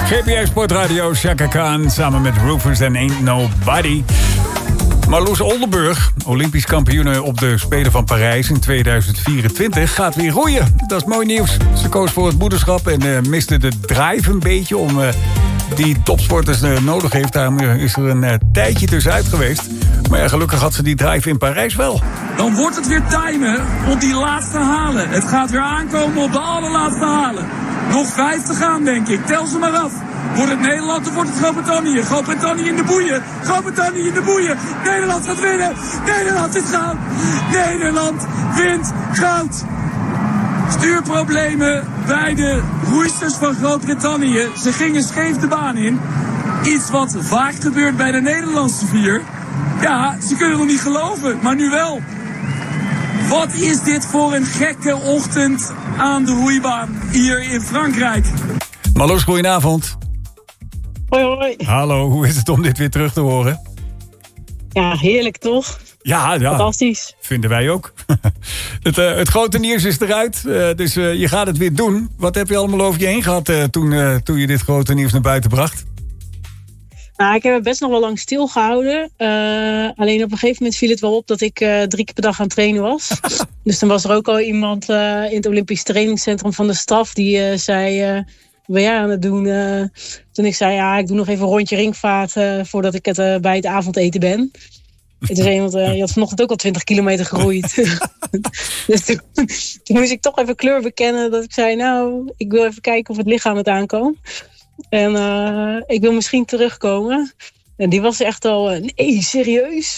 GPA Sportradio, Chaka Khan samen met Rufus en Ain't Nobody. Marloes Oldenburg, Olympisch kampioene op de Spelen van Parijs in 2024, gaat weer roeien. Dat is mooi nieuws. Ze koos voor het moederschap en miste de drive een beetje om die topsporters nodig heeft. Daarom is er een tijdje tussenuit geweest. Maar ja, gelukkig had ze die drive in Parijs wel. Dan wordt het weer timen op die laatste halen. Het gaat weer aankomen op de allerlaatste halen. Nog 5 te gaan, denk ik. Tel ze maar af. Wordt het Nederland of wordt het Groot-Brittannië? Groot-Brittannië in de boeien. Groot-Brittannië in de boeien. Nederland gaat winnen. Nederland is goud. Nederland wint goud. Stuurproblemen bij de roeisters van Groot-Brittannië. Ze gingen scheef de baan in. Iets wat vaak gebeurt bij de Nederlandse 4. Ja, ze kunnen nog niet geloven, maar nu wel. Wat is dit voor een gekke ochtend aan de roeibaan hier in Frankrijk? Marloes, goedenavond. Hoi, hoi. Hallo, hoe is het om dit weer terug te horen? Ja, heerlijk toch? Ja. Fantastisch. Vinden wij ook. Het grote nieuws is eruit, dus je gaat het weer doen. Wat heb je allemaal over je heen gehad toen je dit grote nieuws naar buiten bracht? Nou, ik heb het best nog wel lang stilgehouden. Alleen op een gegeven moment viel het wel op dat ik 3 keer per dag aan het trainen was. Dus dan was er ook al iemand in het Olympisch trainingscentrum van de staf die zei... wat ben jij aan het doen? Toen ik zei, ja, ik doe nog even een rondje ringvaart voordat ik bij het avondeten ben. En toen zei iemand, je had vanochtend ook al 20 kilometer geroeid. Dus toen moest ik toch even kleur bekennen dat ik zei, nou, ik wil even kijken of het lichaam het aankomt. En ik wil misschien terugkomen. En die was echt al, nee, serieus?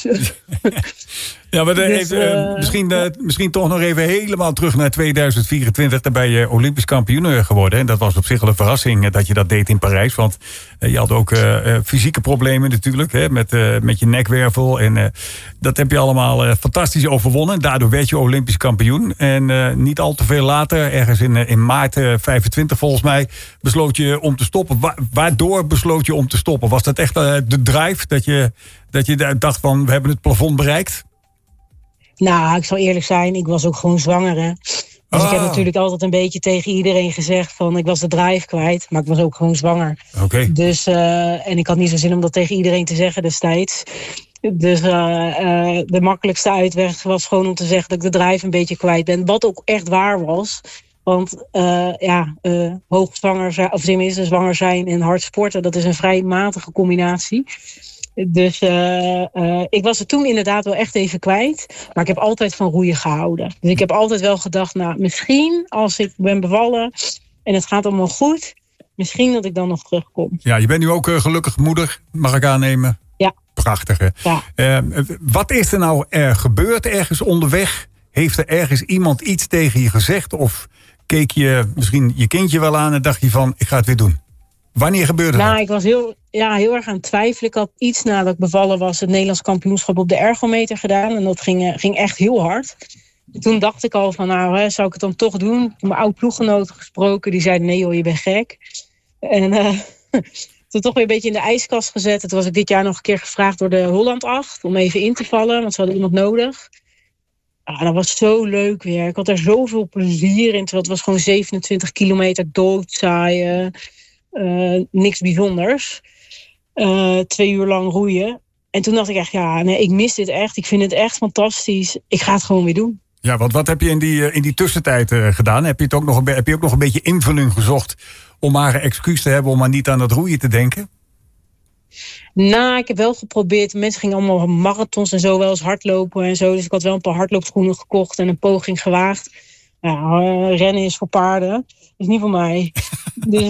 Ja, maar dus, misschien toch nog even helemaal terug naar 2024. Daar ben je Olympisch kampioen geworden. En dat was op zich wel een verrassing dat je dat deed in Parijs. Want je had ook fysieke problemen natuurlijk. Hè, met je nekwervel. En dat heb je allemaal fantastisch overwonnen. Daardoor werd je Olympisch kampioen. En niet al te veel later, ergens in maart 25 volgens mij, besloot je om te stoppen. Waardoor besloot je om te stoppen? Was dat echt de drive dat je dacht van, we hebben het plafond bereikt? Nou, ik zal eerlijk zijn, ik was ook gewoon zwanger, hè. Dus ik heb natuurlijk altijd een beetje tegen iedereen gezegd van, ik was de drive kwijt, maar ik was ook gewoon zwanger. Okay. Dus, en ik had niet zo zin om dat tegen iedereen te zeggen destijds. Dus de makkelijkste uitweg was gewoon om te zeggen dat ik de drive een beetje kwijt ben. Wat ook echt waar was. Want hoogzwanger zijn, of tenminste zwanger zijn en hard sporten, dat is een vrij matige combinatie. Dus ik was het toen inderdaad wel echt even kwijt. Maar ik heb altijd van roeien gehouden. Dus ik heb altijd wel gedacht, nou, misschien als ik ben bevallen en het gaat allemaal goed, misschien dat ik dan nog terugkom. Ja, je bent nu ook gelukkig moeder, mag ik aannemen? Ja. Prachtig, hè? Ja. Wat is er nou gebeurd ergens onderweg? Heeft er ergens iemand iets tegen je gezegd? Of keek je misschien je kindje wel aan en dacht je van, ik ga het weer doen? Wanneer gebeurde dat? Ik was heel erg aan het twijfelen. Ik had iets nadat ik bevallen was het Nederlands kampioenschap op de ergometer gedaan. En dat ging echt heel hard. Toen dacht ik al van, nou, zou ik het dan toch doen? Mijn oud ploeggenoten gesproken, die zeiden, nee joh, je bent gek. En toen toch weer een beetje in de ijskast gezet. En toen was ik dit jaar nog een keer gevraagd door de Holland 8 om even in te vallen, want ze hadden iemand nodig. Dat was zo leuk weer. Ik had er zoveel plezier in. Terwijl het was gewoon 27 kilometer doodzaaien. Niks bijzonders. 2 uur lang roeien. En toen dacht ik echt, ik mis dit echt. Ik vind het echt fantastisch. Ik ga het gewoon weer doen. Ja, want wat heb je in die tussentijd gedaan? Heb je ook nog een beetje invulling gezocht om maar een excuus te hebben om maar niet aan dat roeien te denken? Nou, ik heb wel geprobeerd. Mensen gingen allemaal marathons en zo wel eens hardlopen en zo. Dus ik had wel een paar hardloopschoenen gekocht en een poging gewaagd. Ja, rennen is voor paarden. Dat is niet voor mij. Dus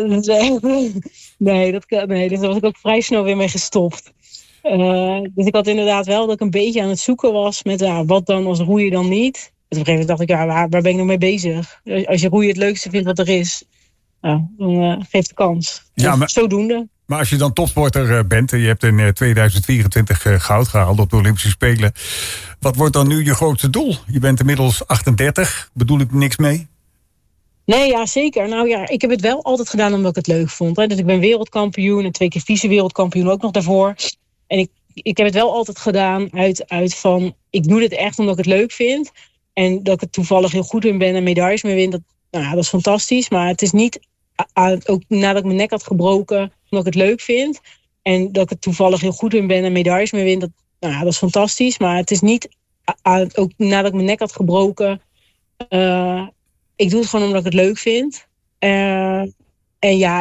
daar was ik ook vrij snel weer mee gestopt. Dus ik had inderdaad wel dat ik een beetje aan het zoeken was met wat dan als roeien dan niet. Dus op een gegeven moment dacht ik, waar ben ik nou mee bezig? Als je roeien het leukste vindt wat er is, dan geef de kans. Ja, maar zodoende. Maar als je dan topsporter bent en je hebt in 2024 goud gehaald op de Olympische Spelen, wat wordt dan nu je grootste doel? Je bent inmiddels 38, bedoel ik niks mee? Nee, ja, zeker. Nou ja, ik heb het wel altijd gedaan omdat ik het leuk vond. Hè. Dus ik ben wereldkampioen en 2 keer vice-wereldkampioen ook nog daarvoor. En ik heb het wel altijd gedaan uit van, ik doe dit echt omdat ik het leuk vind. En dat ik het toevallig heel goed in ben en medailles mee win, dat is fantastisch. Maar het is niet ook nadat ik mijn nek had gebroken, omdat ik het leuk vind. En dat ik het toevallig heel goed in ben en medailles mee win. Dat is fantastisch. Maar het is niet, ook nadat ik mijn nek had gebroken. Ik doe het gewoon omdat ik het leuk vind. En ja,